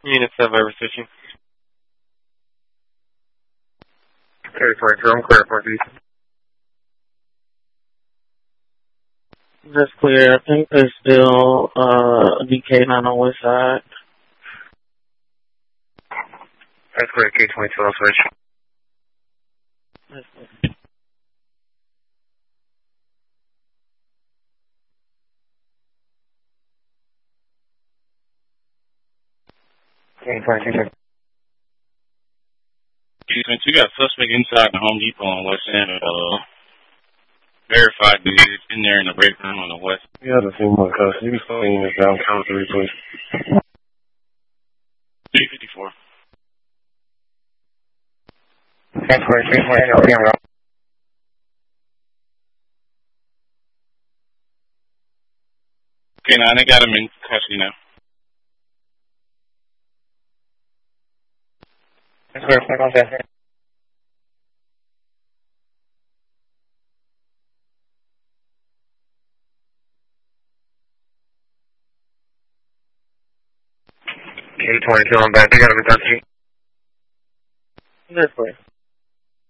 Unit 7 reception. 822, I'm clear for you. That's clear. I think there's still DK9 on west side. That's clear, K22, I'll switch. That's clear. K22. You got suspect inside the Home Depot on West End. Verified that he's in there in the break room on the west. Yeah, the same one, cuz. You can stay in this down count 3, please. 354. That's clear, K22, Okay, now they got him in custody now. That's clear, Flag on set. K22, I'm back. They got him in custody. That's clear.